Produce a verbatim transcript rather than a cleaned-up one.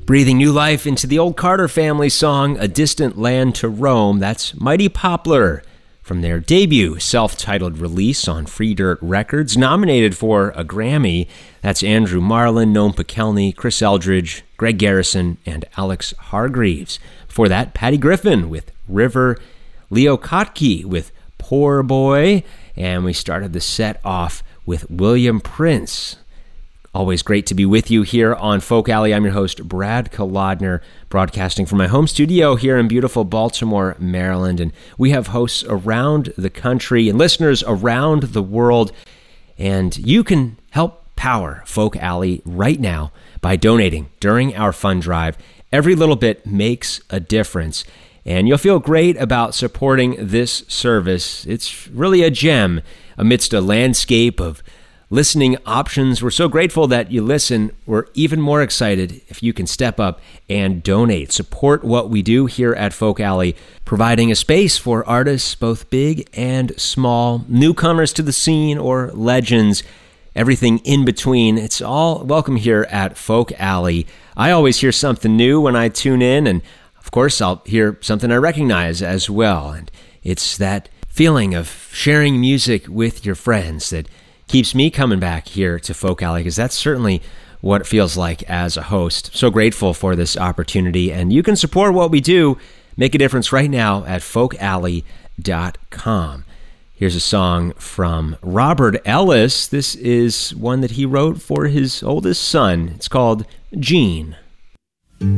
Breathing new life into the old Carter family song, A Distant Land to Roam. That's Mighty Poplar from their debut self-titled release on Free Dirt Records, nominated for a Grammy. That's Andrew Marlin, Noam Pikelny, Chris Eldridge, Greg Garrison, and Alex Hargreaves. Before that, Patty Griffin with River, Leo Kottke with Poor Boy, and we started the set off with William Prince. Always great to be with you here on Folk Alley. I'm your host, Brad Kolodner, broadcasting from my home studio here in beautiful Baltimore, Maryland. And we have hosts around the country and listeners around the world. And you can help power Folk Alley right now by donating during our fund drive. Every little bit makes a difference. And you'll feel great about supporting this service. It's really a gem amidst a landscape of listening options. We're so grateful that you listen. We're even more excited if you can step up and donate. Support what we do here at Folk Alley, providing a space for artists both big and small, newcomers to the scene or legends, everything in between. It's all welcome here at Folk Alley. I always hear something new when I tune in, and of course I'll hear something I recognize as well. And it's that feeling of sharing music with your friends that keeps me coming back here to Folk Alley, because that's certainly what it feels like as a host. So grateful for this opportunity, and you can support what we do, make a difference right now at folk alley dot com. Here's a song from Robert Ellis. This is one that he wrote for his oldest son. It's called Gene.